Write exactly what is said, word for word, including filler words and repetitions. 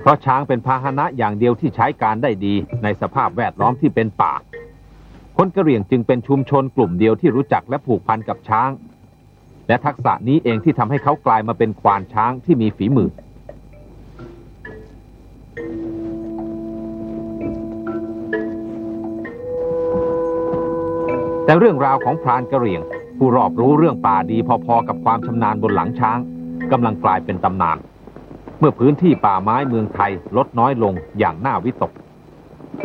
เพราะช้างเป็นพาหนะอย่างเดียวที่ใช้การได้ดีในสภาพแวดล้อมที่เป็นป่าคนกะเหรี่ยงจึงเป็นชุมชนกลุ่มเดียวที่รู้จักและผูกพันกับช้างและทักษะนี้เองที่ทำให้เขากลายมาเป็นควานช้างที่มีฝีมือแต่เรื่องราวของพรานกะเหรี่ยงผู้รอบรู้เรื่องป่าดีพอๆกับความชำนาญบนหลังช้างกำลังกลายเป็นตำนานเมื่อพื้นที่ป่าไม้เมืองไทยลดน้อยลงอย่างน่าวิตก